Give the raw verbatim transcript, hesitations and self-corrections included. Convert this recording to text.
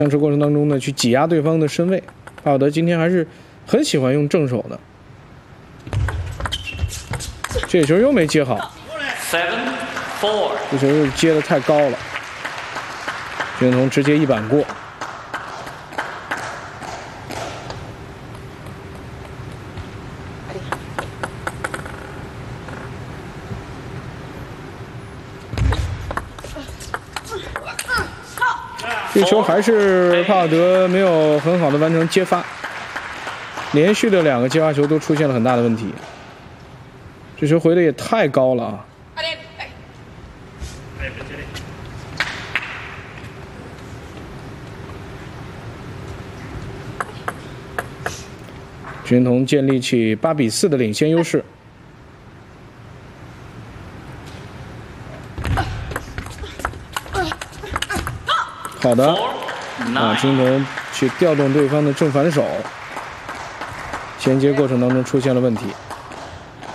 相持过程当中呢，去挤压对方的身位。巴尔德今天还是很喜欢用正手的。这球又没接好，这球又接的太高了，徐云彤直接一板过。 这球还是帕尔德没有很好的完成接发，连续的两个接发球都出现了很大的问题。这球回的也太高了啊！徐云彤建立起八比四的领先优势。 好的，啊，徐云彤去调动对方的正反手，衔接过程当中出现了问题。